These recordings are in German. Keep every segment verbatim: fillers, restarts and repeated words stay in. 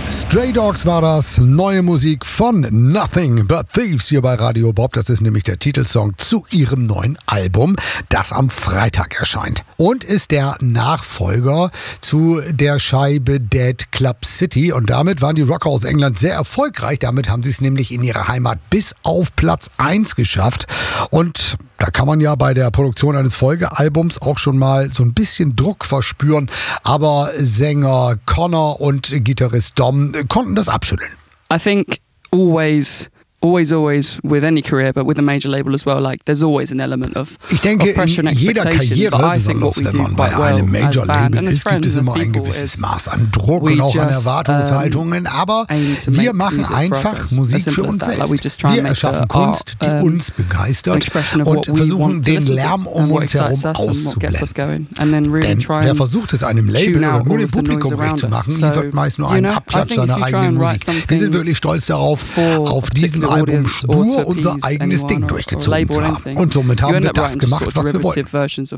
Stray Dogs war das, neue Musik von Nothing But Thieves hier bei Radio Bob. Das ist nämlich der Titelsong zu ihrem neuen Album, das am Freitag erscheint. Und ist der Nachfolger zu der Scheibe Dead Club City. Und damit waren die Rocker aus England sehr erfolgreich. Damit haben sie es nämlich in ihrer Heimat bis auf Platz eins geschafft. Und da kann man ja bei der Produktion eines Folgealbums auch schon mal so ein bisschen Druck verspüren. Aber Sänger Connor und Gitarrist Dom konnten das abschütteln. I think always... Always, always, with any career, but with a major label as well, like there's always an element of, ich denke, of pressure and in jeder Karriere, besonders wenn man bei einem Major Label ist, gibt es immer ein gewisses Maß an Druck und auch an Erwartungshaltungen, aber wir machen einfach Musik für uns selbst. Wir erschaffen Kunst, die uns begeistert und versuchen, den Lärm um uns herum auszublenden. Denn wer versucht es einem Label oder nur dem Publikum recht zu machen, wird meist nur ein Abklatsch seiner eigenen Musik. Wir sind wirklich stolz darauf, auf diesen Album stur unser eigenes Ding durchgezogen zu haben. Und somit haben wir das gemacht, was wir wollten.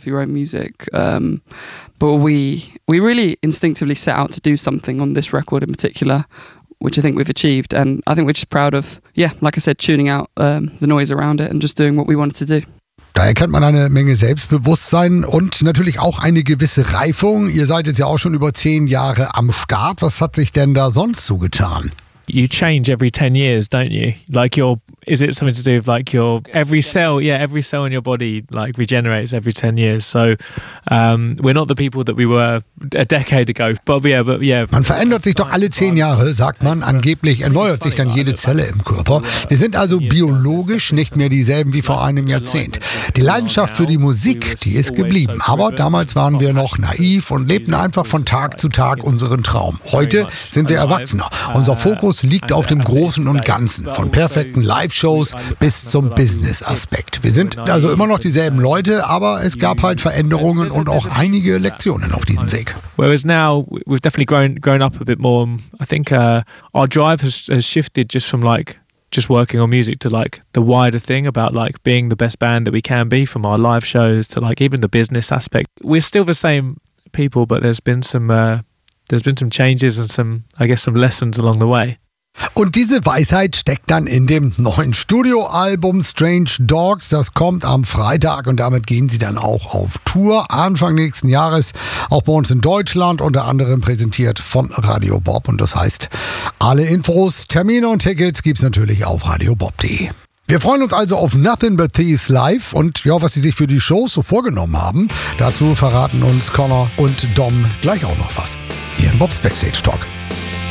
Um, but we we really instinctively set out to do something on this record in particular, which I think we've achieved. And I think we're just proud of, yeah, like I said, tuning out um, the noise around it and just doing what we wanted to do. Da erkennt man eine Menge Selbstbewusstsein und natürlich auch eine gewisse Reifung. Ihr seid jetzt ja auch schon über zehn Jahre am Start. Was hat sich denn da sonst zugetan? You change every ten years, don't you? Like your, is it something to do with like your, every cell, yeah, every cell in your body like regenerates every ten years. So um, we're not the people that we were a decade ago. But yeah, but yeah. Man verändert sich doch alle zehn Jahre, sagt man. Angeblich erneuert sich dann jede Zelle im Körper. Wir sind also biologisch nicht mehr dieselben wie vor einem Jahrzehnt. Die Leidenschaft für die Musik, die ist geblieben. Aber damals waren wir noch naiv und lebten einfach von Tag zu Tag unseren Traum. Heute sind wir Erwachsener. Unser Fokus liegt auf dem Großen und Ganzen, von perfekten Live-Shows bis zum Business-Aspekt. Wir sind also immer noch dieselben Leute, aber es gab halt Veränderungen und auch einige Lektionen auf diesem Weg. Whereas now we've definitely grown grown up a bit more. I think uh, our drive has, has shifted just from like just working on music to like the wider thing about like being the best band that we can be, from our live shows to like even the business aspect. We're still the same people, but there's been some uh, there's been some changes and some, I guess, some lessons along the way. Und diese Weisheit steckt dann in dem neuen Studioalbum Strange Dogs. Das kommt am Freitag und damit gehen sie dann auch auf Tour Anfang nächsten Jahres. Auch bei uns in Deutschland, unter anderem präsentiert von Radio Bob. Und das heißt, alle Infos, Termine und Tickets gibt's natürlich auf radio bob punkt de. Wir freuen uns also auf Nothing But Thieves live und ja, was sie sich für die Shows so vorgenommen haben. Dazu verraten uns Connor und Dom gleich auch noch was. Hier in Bobs Backstage Talk.